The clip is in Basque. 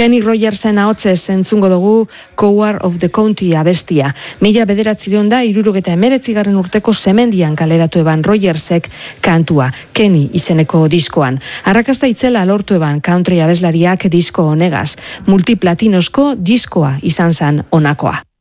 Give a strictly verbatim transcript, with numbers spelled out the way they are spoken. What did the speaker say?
Kenny Rogersen ahotsez entzungo dugu Coward of the County abestia. Mila bederatzireun da hirurogeta hemeretzigarren urteko Semendian kaleratu eban Rogersek kantua, Kenny izeneko diskoan. Arrakasta itzela lortu eban country abeslariak disko honegaz. Multiplatinosko diskoa izan zan honakoa.